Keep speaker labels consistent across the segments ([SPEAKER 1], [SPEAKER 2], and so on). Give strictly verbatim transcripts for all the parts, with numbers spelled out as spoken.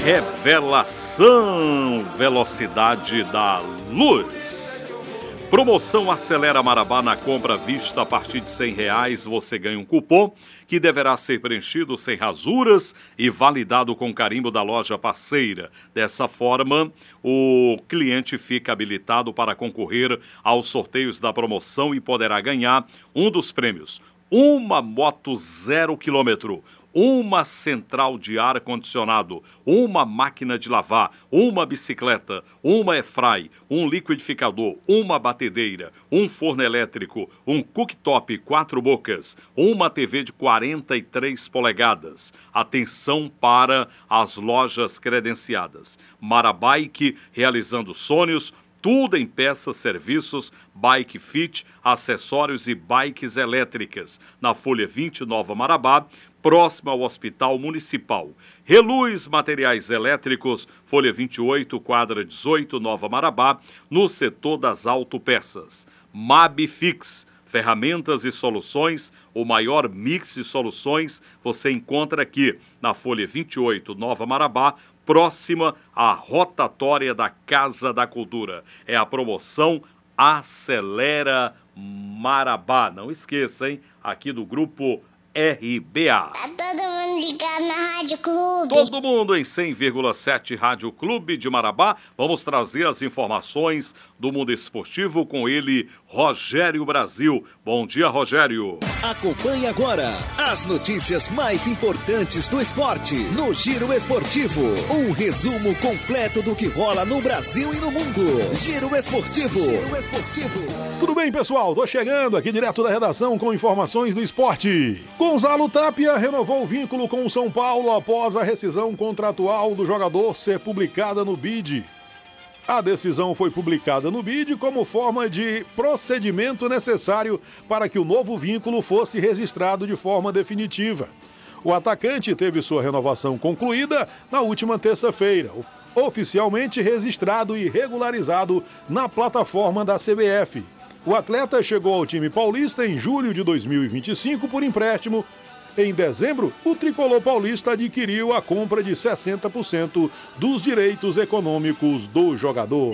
[SPEAKER 1] revelação, velocidade da luz. Promoção Acelera Marabá na compra à vista a partir de cem reais. Você ganha um cupom que deverá ser preenchido sem rasuras e validado com carimbo da loja parceira. Dessa forma, o cliente fica habilitado para concorrer aos sorteios da promoção e poderá ganhar um dos prêmios. Uma moto zero quilômetro, uma central de ar-condicionado, uma máquina de lavar, uma bicicleta, uma airfry, um liquidificador, uma batedeira, um forno elétrico, um cooktop quatro bocas, uma T V de quarenta e três polegadas. Atenção para as lojas credenciadas. Marabike, realizando sonhos, tudo em peças, serviços, bike fit, acessórios e bikes elétricas. Na Folha vinte, Nova Marabá, próximo ao Hospital Municipal. Reluz Materiais Elétricos, Folha vinte e oito, quadra dezoito, Nova Marabá, no setor das autopeças. Mabfix, ferramentas e soluções, o maior mix de soluções você encontra aqui na Folha vinte e oito, Nova Marabá, próxima à rotatória da Casa da Cultura. É a promoção Acelera Marabá. Não esqueça, hein? Aqui do Grupo R B A.
[SPEAKER 2] Tá todo mundo ligado na Rádio Clube.
[SPEAKER 1] Todo mundo em cem vírgula sete Rádio Clube de Marabá. Vamos trazer as informações do mundo esportivo com ele, Rogério Brasil. Bom dia, Rogério.
[SPEAKER 3] Acompanhe agora as notícias mais importantes do esporte no Giro Esportivo. Um resumo completo do que rola no Brasil e no mundo. Giro Esportivo. Giro Esportivo.
[SPEAKER 4] Tudo bem, pessoal? Tô chegando aqui direto da redação com informações do esporte. Gonzalo Tapia renovou o vínculo com o São Paulo após a rescisão contratual do jogador ser publicada no B I D. A decisão foi publicada no B I D como forma de procedimento necessário para que o novo vínculo fosse registrado de forma definitiva. O atacante teve sua renovação concluída na última terça-feira, oficialmente registrado e regularizado na plataforma da C B F. O atleta chegou ao time paulista em julho de dois mil e vinte e cinco por empréstimo. Em dezembro, o tricolor paulista adquiriu a compra de sessenta por cento dos direitos econômicos do jogador.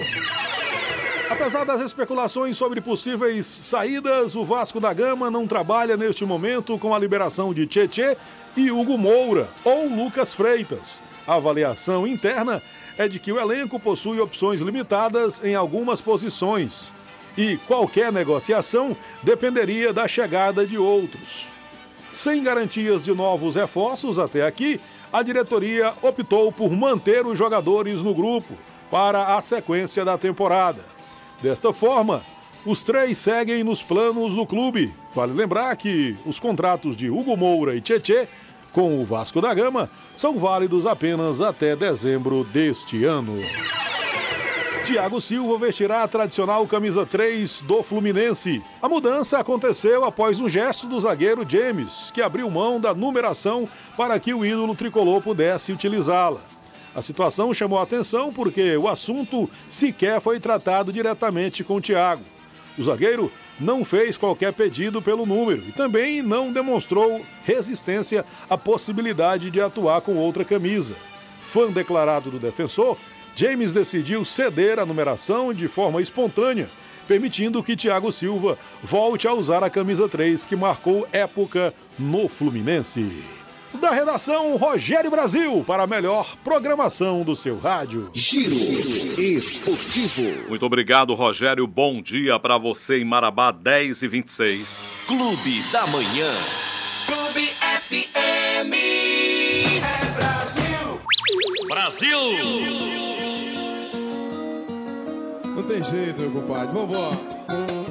[SPEAKER 4] Apesar das especulações sobre possíveis saídas, o Vasco da Gama não trabalha neste momento com a liberação de Tietê e Hugo Moura ou Lucas Freitas. A avaliação interna é de que o elenco possui opções limitadas em algumas posições e qualquer negociação dependeria da chegada de outros. Sem garantias de novos reforços até aqui, a diretoria optou por manter os jogadores no grupo para a sequência da temporada. Desta forma, os três seguem nos planos do clube. Vale lembrar que os contratos de Hugo Moura e Tietê com o Vasco da Gama são válidos apenas até dezembro deste ano. Thiago Silva vestirá a tradicional camisa três do Fluminense. A mudança aconteceu após um gesto do zagueiro James, que abriu mão da numeração para que o ídolo tricolor pudesse utilizá-la. A situação chamou a atenção porque o assunto sequer foi tratado diretamente com o Thiago. O zagueiro não fez qualquer pedido pelo número e também não demonstrou resistência à possibilidade de atuar com outra camisa. Fã declarado do defensor, James decidiu ceder a numeração de forma espontânea, permitindo que Thiago Silva volte a usar a camisa três que marcou época no Fluminense. Da redação, Rogério Brasil, para a melhor programação do seu rádio.
[SPEAKER 3] Giro Esportivo.
[SPEAKER 1] Muito obrigado, Rogério. Bom dia para você em Marabá, dez e vinte e seis.
[SPEAKER 3] Clube da Manhã.
[SPEAKER 5] Clube F M. É Brasil.
[SPEAKER 1] Brasil!
[SPEAKER 6] Não tem jeito, meu compadre. Vambora.